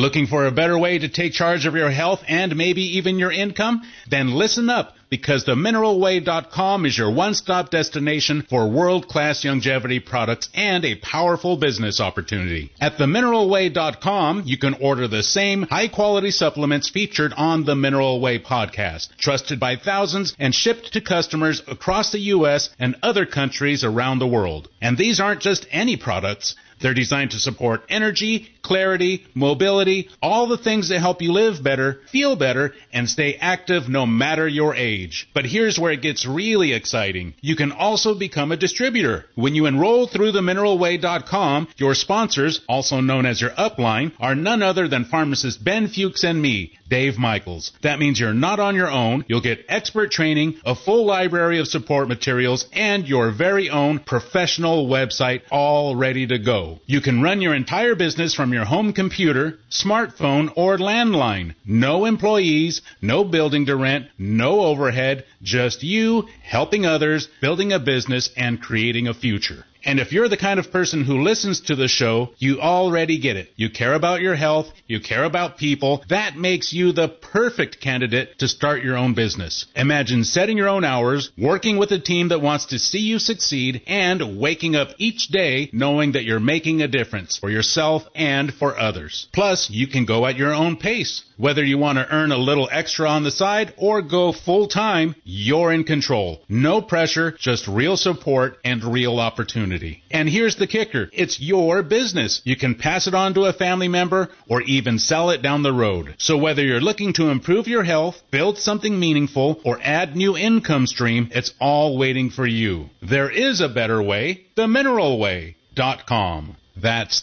Looking for a better way to take charge of your health and maybe even your income? Then listen up, because themineralway.com is your one-stop destination for world-class longevity products and a powerful business opportunity. At themineralway.com, you can order the same high-quality supplements featured on the Mineral Way podcast, trusted by thousands and shipped to customers across the U.S. and other countries around the world. And these aren't just any products. They're designed to support energy, clarity, mobility, all the things that help you live better, feel better, and stay active no matter your age. But here's where it gets really exciting. You can also become a distributor. When you enroll through themineralway.com, your sponsors, also known as your upline, are none other than pharmacist Ben Fuchs and me, Dave Michaels. That means you're not on your own. You'll get expert training, a full library of support materials, and your very own professional website all ready to go. You can run your entire business from your home computer, smartphone, or landline. No employees, no building to rent, no overhead, just you helping others, building a business, and creating a future. And if you're the kind of person who listens to the show, you already get it. You care about your health. You care about people. That makes you the perfect candidate to start your own business. Imagine setting your own hours, working with a team that wants to see you succeed, and waking up each day knowing that you're making a difference for yourself and for others. Plus, you can go at your own pace. Whether you want to earn a little extra on the side or go full-time, you're in control. No pressure, just real support and real opportunity. And here's the kicker. It's your business. You can pass it on to a family member or even sell it down the road. So whether you're looking to improve your health, build something meaningful, or add new income stream, it's all waiting for you. There is a better way, themineralway.com. That's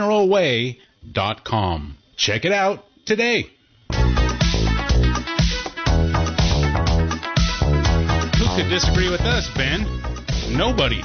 themineralway.com. Check it out today. Who could disagree with us, Ben? Nobody.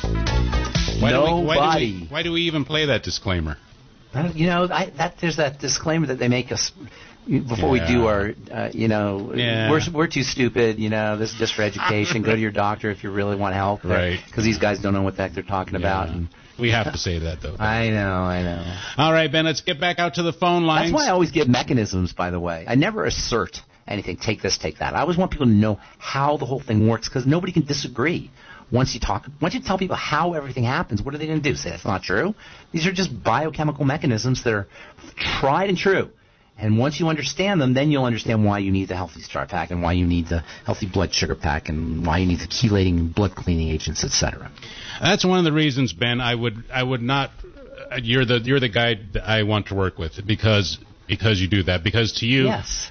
Why do we even play that disclaimer? There's that disclaimer that they make us before we do our, we're too stupid, this is just for education. Go to your doctor if you really want help. Right. Because these guys don't know what the heck they're talking about. And we have to say that, though. I know. All right, Ben, let's get back out to the phone lines. That's why I always give mechanisms, by the way. I never assert anything, take this, take that. I always want people to know how the whole thing works, because nobody can disagree. Once you tell people how everything happens, what are they going to do? Say that's not true? These are just biochemical mechanisms that are tried and true. And once you understand them, then you'll understand why you need the Healthy Start Pack and why you need the Healthy Blood Sugar Pack and why you need the chelating and blood cleaning agents, etc. That's one of the reasons, Ben. I would not. You're the guy that I want to work with because you do that. Because to you, yes.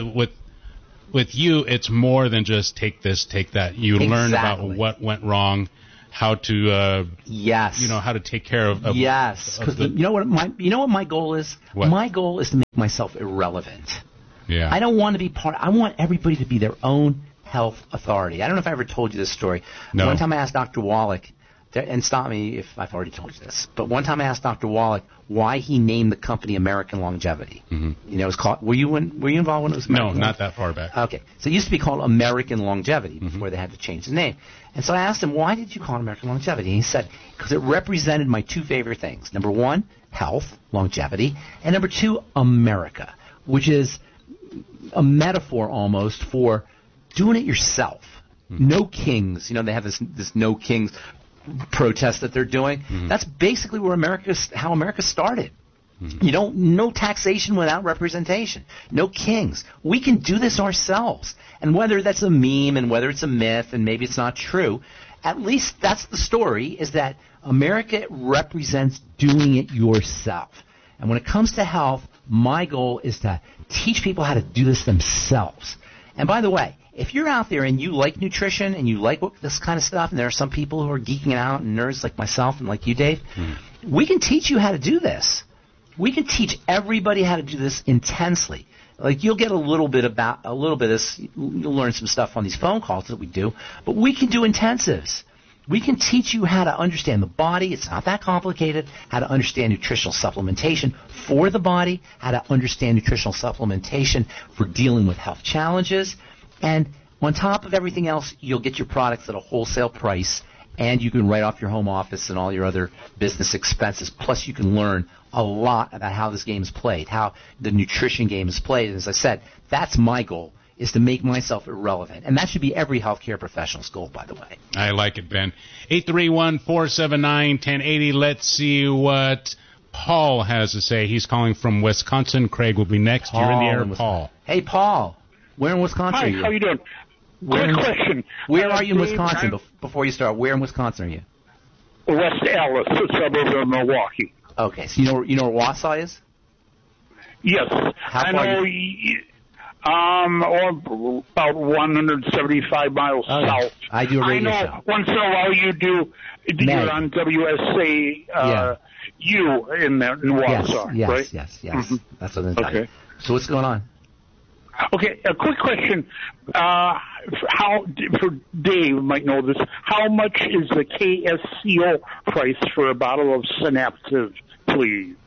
With you, it's more than just take this, take that. You learn about what went wrong, how to how to take care of yes. Because you know what my goal is? What? My goal is to make myself irrelevant. Yeah. I don't want to be I want everybody to be their own health authority. I don't know if I ever told you this story. No. One time I asked Dr. Wallach, and stop me if I've already told you this, but one time I asked Dr. Wallach why he named the company American Longevity. Mm-hmm. It was called. Were you involved when it was American? No, not that far back. Okay, so it used to be called American Longevity before they had to change the name. And so I asked him, why did you call it American Longevity? And he said, because it represented my two favorite things. Number one, health, longevity, and number two, America, which is a metaphor almost for doing it yourself. Mm-hmm. No kings. They have this no kings protest that they're doing. Mm-hmm. That's basically how America started. Mm-hmm. No taxation without representation. No kings. We can do this ourselves. And whether that's a meme and whether it's a myth and maybe it's not true, at least that's the story, is that America represents doing it yourself. And when it comes to health, my goal is to teach people how to do this themselves. And by the way, if you're out there and you like nutrition and you like this kind of stuff, and there are some people who are geeking out and nerds like myself and like you, Dave, we can teach you how to do this. We can teach everybody how to do this intensely. Like you'll get a little bit of this. You'll learn some stuff on these phone calls that we do, but we can do intensives. We can teach you how to understand the body. It's not that complicated. How to understand nutritional supplementation for the body. How to understand nutritional supplementation for dealing with health challenges. And on top of everything else, you'll get your products at a wholesale price, And you can write off your home office and all your other business expenses. Plus, you can learn a lot about how this game is played, how the nutrition game is played. And as I said, that's my goal, is to make myself irrelevant. And that should be every healthcare professional's goal, by the way. I like it, Ben. 831-479-1080. Let's see what Paul has to say. He's calling from Wisconsin. Craig will be next. You're in the air, Paul. Hey, Paul. Where in Wisconsin are you? Hi, how you doing? Good question. Where are you in Wisconsin? Before you start, where in Wisconsin are you? West Allis, a suburb of Milwaukee. Okay, so you know where Wausau is? Yes. How far I know about 175 miles south. I do a radio show. show. Once in a while you do. You're on WSA U in Wausau, right? Yes. Mm-hmm. That's what I'm telling you. So what's going on? Okay, a quick question. For Dave might know this, how much is the KSCO price for a bottle of Synaptive, please?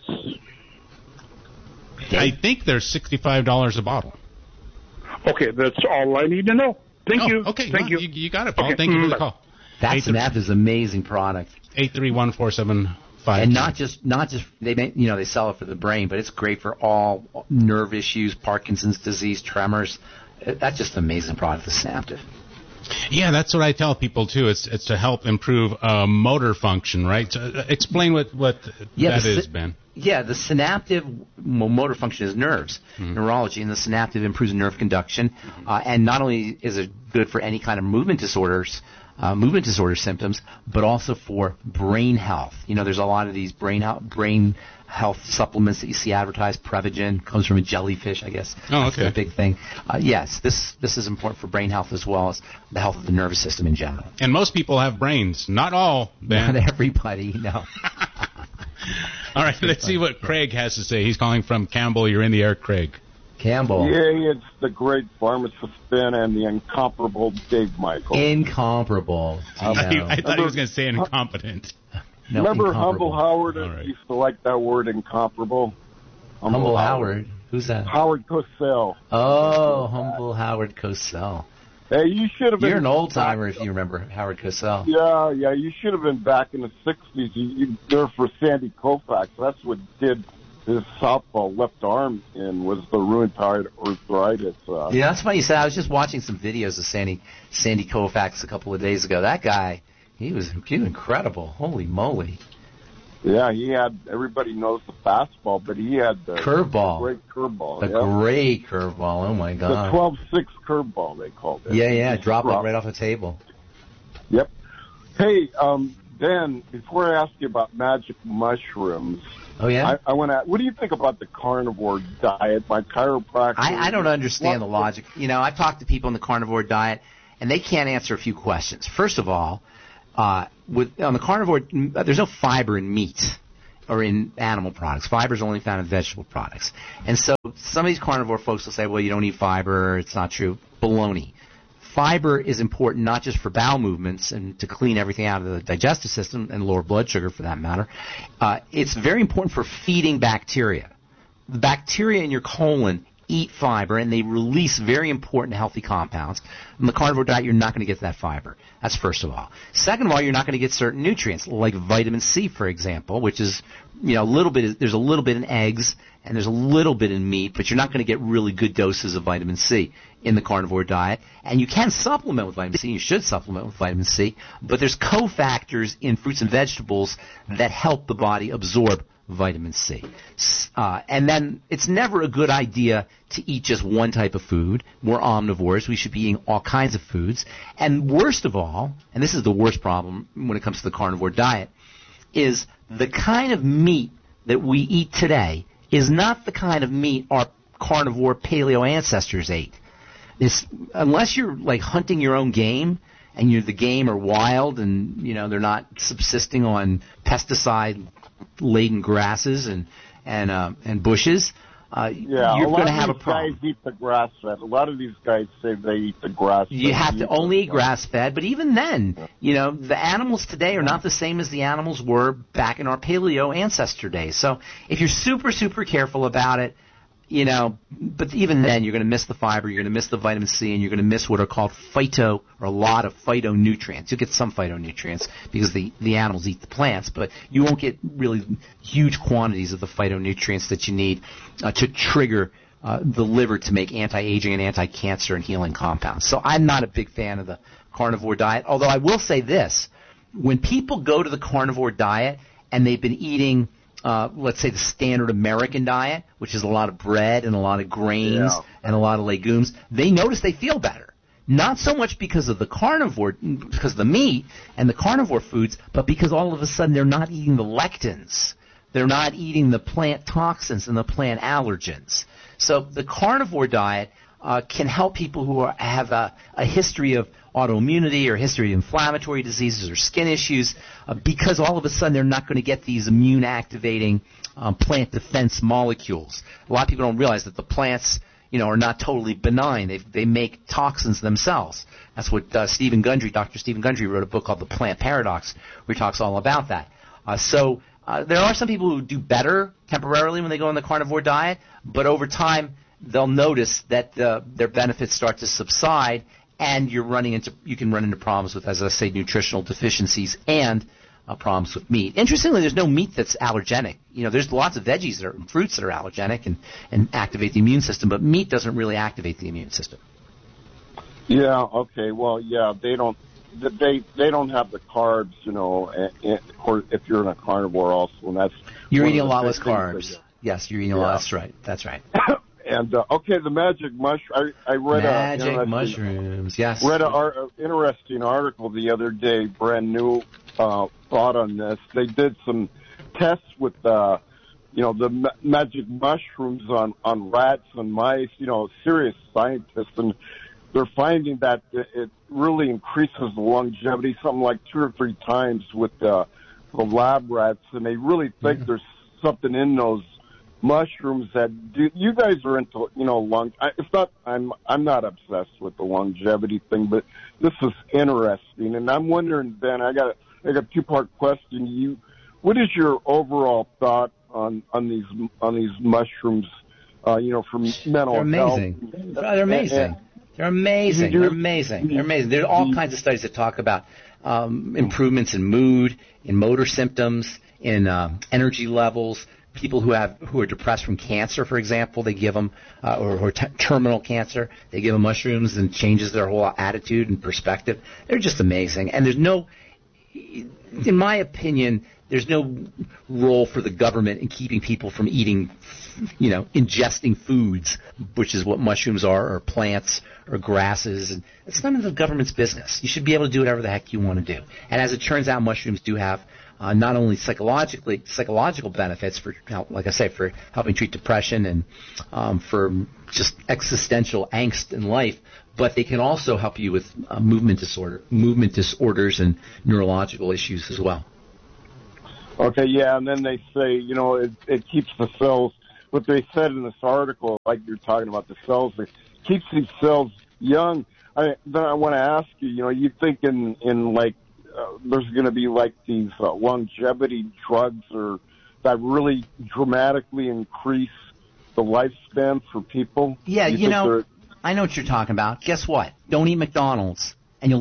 I think they're $65 a bottle. Okay, that's all I need to know. Thank you. Okay, Thank you. You got it, Paul. Okay. Thank you for the call. That Synaptive is an amazing product. 831-475. And not just they sell it for the brain, but it's great for all nerve issues, Parkinson's disease, tremors. That's just an amazing product, the Synaptive. Yeah, that's what I tell people too. It's to help improve motor function, right? So, explain what that is, Ben. Yeah, the Synaptive motor function is nerves, neurology, and the Synaptive improves nerve conduction. And not only is it good for any kind of movement disorder symptoms, but also for brain health. You know, there's a lot of these brain health supplements that you see advertised. Prevagen comes from a jellyfish, I guess. Oh, okay. That's a big thing. Yes, this is important for brain health as well as the health of the nervous system in general. And most people have brains. Not all, Ben. Not everybody, no. All right, let's see what Craig has to say. He's calling from Campbell. You're in the air, Craig. Campbell. Yeah, it's the great pharmacist Ben and the incomparable Dave Michael. Incomparable. I thought he was going to say incompetent. No, remember incomparable. Humble Howard? Right. Used to like that word, incomparable. Humble Howard? Who's that? Howard Cosell. Oh, Humble Howard Cosell. Hey, you should have been. You're an old timer if you remember Howard Cosell. Yeah, you should have been back in the 60s. You there for Sandy Koufax. That's what did his softball left arm in, was the rheumatoid arthritis. Yeah, that's funny you said. I was just watching some videos of Sandy Koufax a couple of days ago. That guy, he was incredible. Holy moly. Yeah, he had, everybody knows the fastball, but he had the curveball. Great curveball. Great curveball. Oh, my God. The 12-6 curveball, they called it. Yeah, drop it right off the table. Yep. Hey, Ben, before I ask you about magic mushrooms, oh, yeah? I want to. What do you think about the carnivore diet? My chiropractor. I don't understand the logic. You know, I've talked to people in the carnivore diet, and they can't answer a few questions. First of all, on the carnivore, there's no fiber in meat or in animal products. Fiber is only found in vegetable products. And so some of these carnivore folks will say, well, you don't eat fiber. It's not true. Baloney. Fiber is important not just for bowel movements and to clean everything out of the digestive system and lower blood sugar for that matter. It's very important for feeding bacteria. The bacteria in your colon eat fiber, and they release very important healthy compounds. In the carnivore diet, you're not going to get that fiber. That's first of all. Second of all, you're not going to get certain nutrients, like vitamin C, for example, which is, there's a little bit in eggs, and there's a little bit in meat, but you're not going to get really good doses of vitamin C in the carnivore diet. And you can supplement with vitamin C. You should supplement with vitamin C. But there's cofactors in fruits and vegetables that help the body absorb vitamin C. And then it's never a good idea to eat just one type of food. We're omnivores. We should be eating all kinds of foods. And worst of all, and this is the worst problem when it comes to the carnivore diet, is the kind of meat that we eat today is not the kind of meat our carnivore paleo ancestors ate. Unless you're like hunting your own game, and the game are wild, and they're not subsisting on pesticide-laden grasses and bushes, you're going to have a problem. Guys eat the grass fed. A lot of these guys say they eat the grass fed. You have to only eat grass fed, but even then, the animals today are not the same as the animals were back in our paleo ancestor days. So if you're super, super careful about it, but even then you're going to miss the fiber, you're going to miss the vitamin C, and you're going to miss what are called a lot of phytonutrients. You'll get some phytonutrients because the animals eat the plants, but you won't get really huge quantities of the phytonutrients that you need to trigger the liver to make anti-aging and anti-cancer and healing compounds. So I'm not a big fan of the carnivore diet, although I will say this. When people go to the carnivore diet and they've been eating, let's say, the standard American diet, which is a lot of bread and a lot of grains and a lot of legumes, they notice they feel better. Not so much because of because of the meat and the carnivore foods, but because all of a sudden they're not eating the lectins. They're not eating the plant toxins and the plant allergens. So the carnivore diet can help people who have a history of autoimmunity or history of inflammatory diseases or skin issues because all of a sudden they're not going to get these immune-activating plant defense molecules. A lot of people don't realize that the plants, are not totally benign. They make toxins themselves. That's what Dr. Stephen Gundry wrote a book called The Plant Paradox, where he talks all about that. So there are some people who do better temporarily when they go on the carnivore diet, but over time they'll notice that their benefits start to subside, and you can run into problems with, as I say, nutritional deficiencies and problems with meat. Interestingly, there's no meat that's allergenic. There's lots of veggies and fruits that are allergenic and activate the immune system, but meat doesn't really activate the immune system. Yeah. Okay. Well, yeah, they don't have the carbs, or if you're in a carnivore also, and that's you're eating a lot less carbs. Yes, you're eating a lot less. Right. That's right. And the magic mushroom. I read mushrooms. Yes. Read an interesting article the other day. Brand new thought on this. They did some tests with the magic mushrooms on rats and mice. Serious scientists, and they're finding that it really increases the longevity, something like 2 or 3 times with the lab rats, and they really think there's something in those mushrooms that you guys are into, it's not, I'm not obsessed with the longevity thing, but this is interesting. And I'm wondering, Ben, I got a 2-part question. What is your overall thought on these mushrooms, for mental health? They're amazing. They're amazing. They're amazing. They're amazing. There are all kinds of studies that talk about improvements in mood, in motor symptoms, in energy levels. People who are depressed from cancer, for example, they give them, or terminal cancer, they give them mushrooms and changes their whole attitude and perspective. They're just amazing. And in my opinion, there's no role for the government in keeping people from eating, ingesting foods, which is what mushrooms are, or plants, or grasses. And it's none of the government's business. You should be able to do whatever the heck you want to do. And as it turns out, mushrooms do have not only psychological benefits for, like I say, for helping treat depression and for just existential angst in life, but they can also help you with movement disorders and neurological issues as well. Okay, yeah, and then they say, it keeps the cells. What they said in this article, like you're talking about the cells, it keeps these cells young. Then I want to ask you, you think in like there's going to be like these longevity drugs or that really dramatically increase the lifespan for people? Yeah, I know what you're talking about. Guess what? Don't eat McDonald's,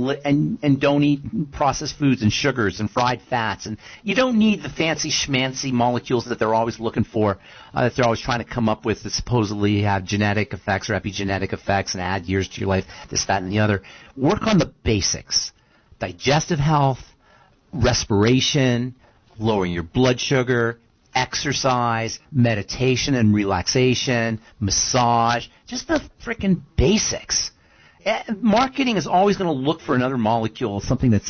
and don't eat processed foods and sugars and fried fats, and you don't need the fancy schmancy molecules that they're always looking for, that they're always trying to come up with that supposedly have genetic effects or epigenetic effects and add years to your life, this, that, and the other. Work on the basics. Digestive health, respiration, lowering your blood sugar, exercise, meditation and relaxation, massage, just the frickin' basics. Marketing is always going to look for another molecule, something that's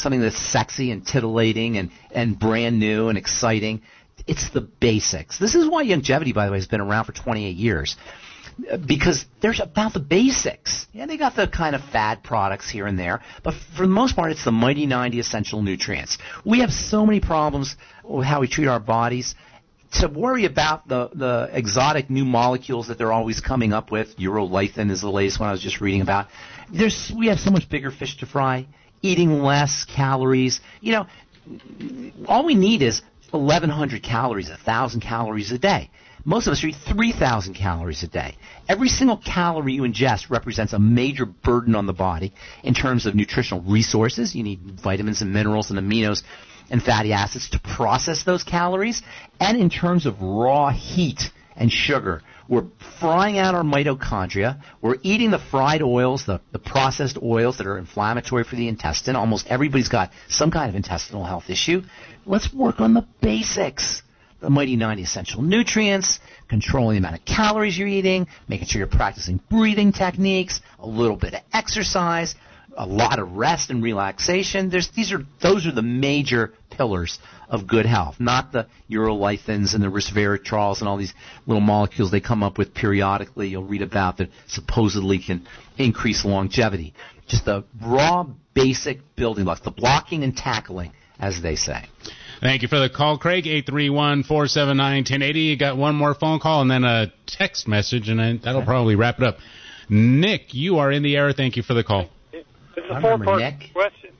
sexy and titillating and brand new and exciting. It's the basics. This is why longevity, by the way, has been around for 28 years. Because there's about the basics. Yeah, they got the kind of fad products here and there, but for the most part, it's the mighty 90 essential nutrients. We have so many problems with how we treat our bodies. To worry about the exotic new molecules that they're always coming up with, urolithin is the latest one I was just reading about. We have so much bigger fish to fry, eating less calories. All we need is 1,100 calories, 1,000 calories a day. Most of us eat 3,000 calories a day. Every single calorie you ingest represents a major burden on the body in terms of nutritional resources. You need vitamins and minerals and aminos and fatty acids to process those calories. And in terms of raw heat and sugar, we're frying out our mitochondria. We're eating the fried oils, the processed oils that are inflammatory for the intestine. Almost everybody's got some kind of intestinal health issue. Let's work on the basics. The Mighty 90 essential nutrients, controlling the amount of calories you're eating, making sure you're practicing breathing techniques, a little bit of exercise, a lot of rest and relaxation. Those are the major pillars of good health, not the urolithins and the resveratrols and all these little molecules they come up with periodically. You'll read about that supposedly can increase longevity. Just the raw, basic building blocks, the blocking and tackling, as they say. Thank you for the call, Craig. 831-479-1080. You got one more phone call and then a text message, and that'll probably wrap it up. Nick, you are in the air. Thank you for the call. It's a four-part question.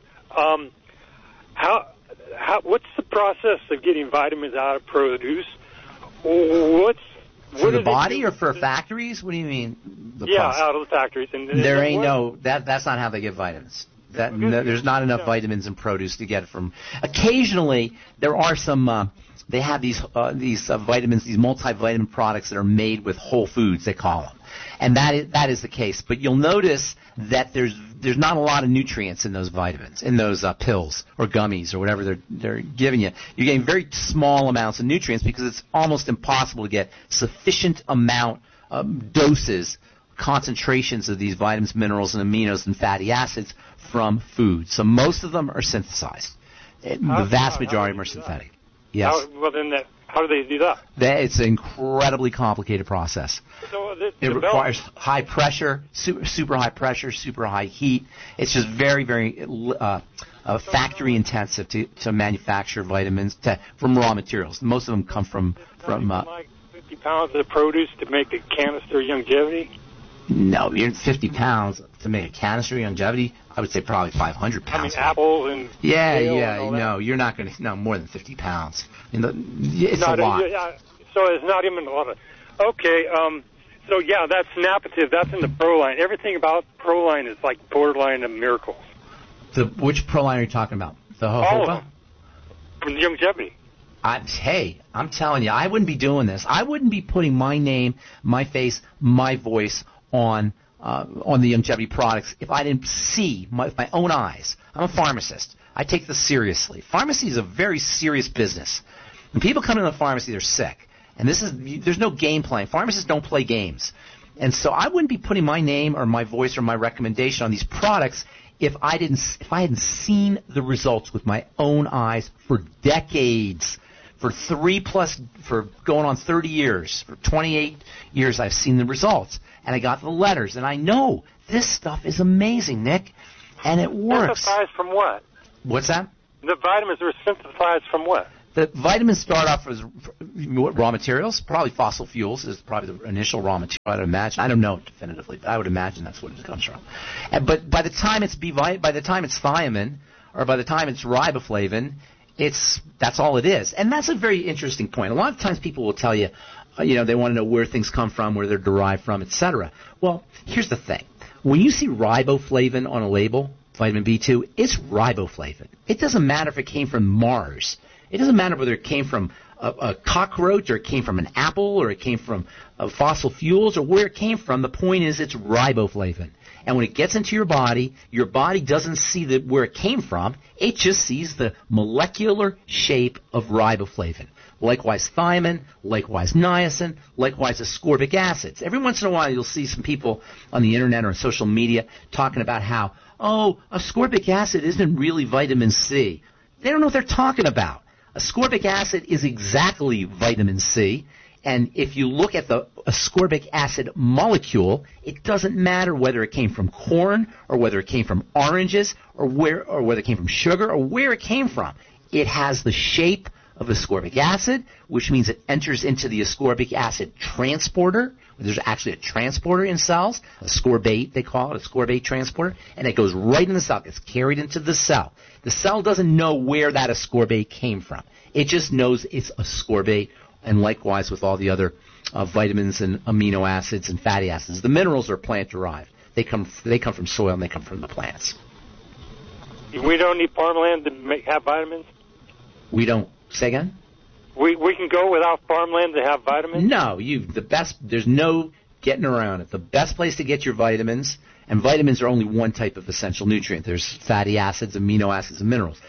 What's the process of getting vitamins out of produce? For the body or for factories? What do you mean? Out of the factories. There ain't that's not how they get vitamins. There's not enough vitamins in produce to get from. Occasionally, there are some. They have these vitamins, these multivitamin products that are made with whole foods. They call them, and that is the case. But you'll notice that there's not a lot of nutrients in those vitamins, in those pills or gummies or whatever they're giving you. You're getting very small amounts of nutrients because it's almost impossible to get sufficient amount doses, concentrations of these vitamins, minerals, and aminos and fatty acids from food. So most of them are synthesized. The vast majority of them are synthetic. Yes. How do they do that? It's an incredibly complicated process. So it requires high pressure, super high pressure, super high heat. It's just very, very factory intensive to manufacture vitamins from raw materials. Most of them come from like 50 pounds of produce to make a canister of longevity. No, you're 50 pounds to make a canister of longevity. I would say probably 500 pounds. I mean, apples and no, you're not going to more than 50 pounds. It's a lot. So it's not even a lot. Okay, so that's Napative. That's in the Proline. Everything about Proline is like borderline a miracle. Which Proline are you talking about? The jojoba? All of them. From longevity. I'm telling you, I wouldn't be doing this. I wouldn't be putting my name, my face, my voice on the longevity products if I didn't see with my own eyes. I'm a pharmacist. I take this seriously. Pharmacy is a very serious business. When people come into the pharmacy, they're sick. And there's no game playing. Pharmacists don't play games. And so I wouldn't be putting my name or my voice or my recommendation on these products if I hadn't seen the results with my own eyes for decades. For going on 30 years, for 28 years, I've seen the results. And I got the letters. And I know this stuff is amazing, Nick. And it works. Synthesized from what? What's that? The vitamins are synthesized from what? The vitamins start off as raw materials. Probably fossil fuels is probably the initial raw material, I'd imagine. I don't know definitively, but I would imagine that's what it comes from. But by the time it's thiamine, or by the time it's riboflavin, that's all it is. And that's a very interesting point. A lot of times people will tell you, they want to know where things come from, where they're derived from, etc. Well, here's the thing. When you see riboflavin on a label, vitamin B2, it's riboflavin. It doesn't matter if it came from Mars. It doesn't matter whether it came from a cockroach or it came from an apple or it came from fossil fuels or where it came from. The point is it's riboflavin. And when it gets into your body doesn't see where it came from. It just sees the molecular shape of riboflavin. Likewise thiamine, likewise niacin, likewise ascorbic acids. Every once in a while you'll see some people on the internet or on social media talking about how, ascorbic acid isn't really vitamin C. They don't know what they're talking about. Ascorbic acid is exactly vitamin C. And if you look at the ascorbic acid molecule, it doesn't matter whether it came from corn or whether it came from oranges or whether it came from sugar or where it came from. It has the shape of ascorbic acid, which means it enters into the ascorbic acid transporter. There's actually a transporter in cells, ascorbate they call it, ascorbate transporter, and it goes right in the cell. It's carried into the cell. The cell doesn't know where that ascorbate came from. It just knows it's ascorbate, and likewise with all the other vitamins and amino acids and fatty acids. The minerals are plant-derived. They come from soil and they come from the plants. We don't need farmland to have vitamins? We don't. Say again? We can go without farmland to have vitamins? No, there's no getting around it. The best place to get your vitamins, and vitamins are only one type of essential nutrient. There's fatty acids, amino acids, and minerals.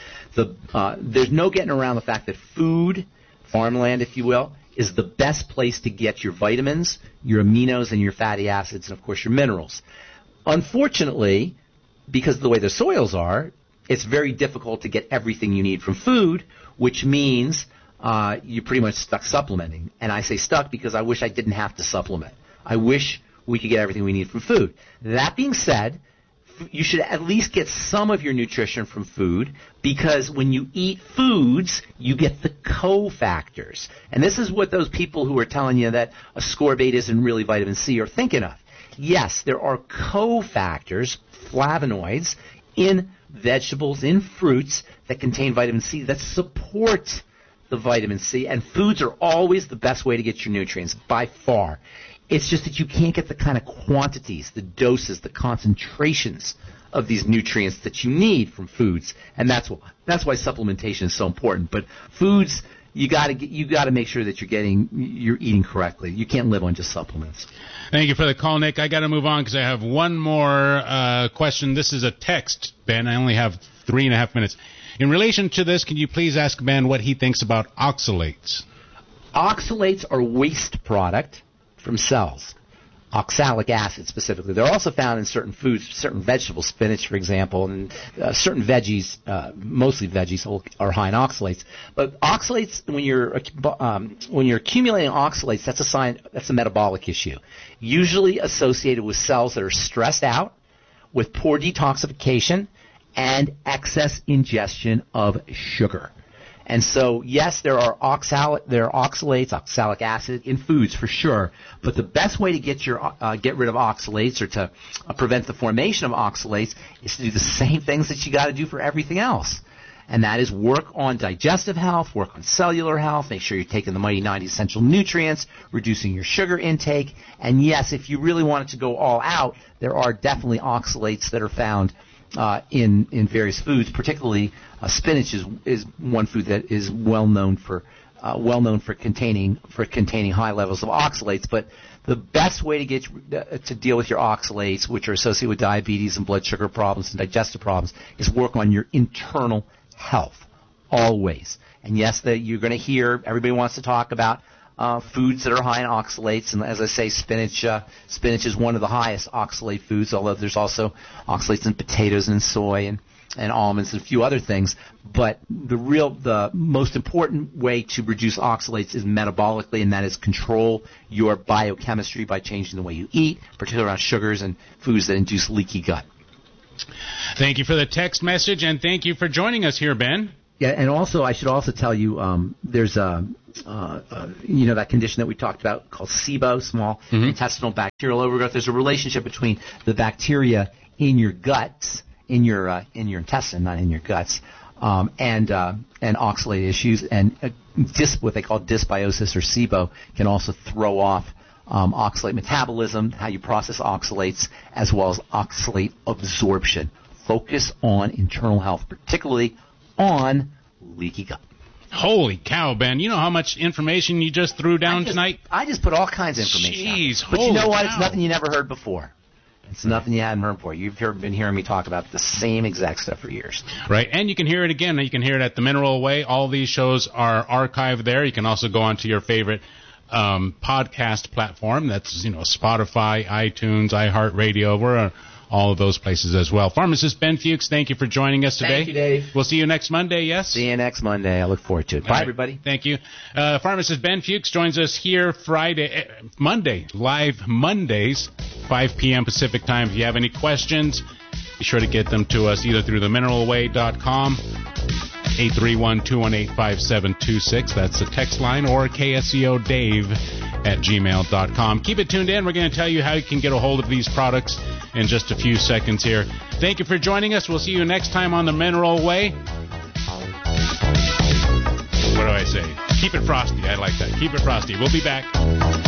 There's no getting around the fact that food, farmland, if you will, is the best place to get your vitamins, your aminos, and your fatty acids, and of course your minerals. Unfortunately, because of the way the soils are, it's very difficult to get everything you need from food, which means you're pretty much stuck supplementing. And I say stuck because I wish I didn't have to supplement. I wish we could get everything we need from food. That being said, you should at least get some of your nutrition from food, because when you eat foods, you get the cofactors. And this is what those people who are telling you that ascorbate isn't really vitamin C are thinking of. Yes, there are cofactors, flavonoids, in vegetables, in fruits that contain vitamin C that support the vitamin C, and foods are always the best way to get your nutrients, by far. It's just that you can't get the kind of quantities, the doses, the concentrations of these nutrients that you need from foods, and that's why supplementation is so important. But foods, you got to make sure that you're eating correctly. You can't live on just supplements. Thank you for the call, Nick. I got to move on because I have one more question. This is a text, Ben. I only have 3.5 minutes. In relation to this, can you please ask Ben what he thinks about oxalates? Oxalates are waste product from cells. Oxalic acid specifically. They're also found in certain foods, certain vegetables, spinach, for example, and certain veggies, mostly veggies, are high in oxalates. But oxalates, when you're accumulating oxalates, that's a metabolic issue, usually associated with cells that are stressed out, with poor detoxification, and excess ingestion of sugar. And so, yes, there are oxalates, oxalic acid in foods for sure. But the best way to get rid of oxalates, or to prevent the formation of oxalates, is to do the same things that you got to do for everything else. And that is work on digestive health, work on cellular health, make sure you're taking the Mighty 90 essential nutrients, reducing your sugar intake. And yes, if you really wanted to go all out, there are definitely oxalates that are found in various foods. Particularly spinach is one food that is well known for containing high levels of oxalates. But the best way to deal with your oxalates, which are associated with diabetes and blood sugar problems and digestive problems, is work on your internal health always. And yes, you're going to hear everybody wants to talk about foods that are high in oxalates, and as I say, spinach is one of the highest oxalate foods, although there's also oxalates in potatoes and soy and almonds and a few other things. But the most important way to reduce oxalates is metabolically, and that is control your biochemistry by changing the way you eat, particularly around sugars and foods that induce leaky gut. Thank you for the text message, and thank you for joining us here, Ben. Yeah, and also I should also tell you there's that condition that we talked about called SIBO, small intestinal bacterial overgrowth. There's a relationship between the bacteria in your guts, in your intestine, not in your guts, and oxalate issues, and what they call dysbiosis or SIBO can also throw off oxalate metabolism, how you process oxalates, as well as oxalate absorption. Focus on internal health, particularly on leaky gut. Holy cow, Ben. You know how much information you just threw down tonight? I just put all kinds of information Jeez, out. But you know what? It's nothing you never heard before. It's nothing you hadn't heard before. You've been hearing me talk about the same exact stuff for years. Right, and you can hear it again. You can hear it at The Mineral Way. All these shows are archived there. You can also go onto your favorite podcast platform. That's, Spotify, iTunes, iHeartRadio. We're all of those places as well. Pharmacist Ben Fuchs, thank you for joining us today. Thank you, Dave. We'll see you next Monday, yes? See you next Monday. I look forward to it. Bye, everybody. Thank you. Pharmacist Ben Fuchs joins us here Monday, live Mondays, 5 p.m. Pacific time. If you have any questions, be sure to get them to us either through themineralway.com, 831-218-5726. That's the text line, or kscodave@gmail.com. Keep it tuned in. We're going to tell you how you can get a hold of these products in just a few seconds here. Thank you for joining us. We'll see you next time on the Mineral Way. What do I say? Keep it frosty. I like that. Keep it frosty. We'll be back.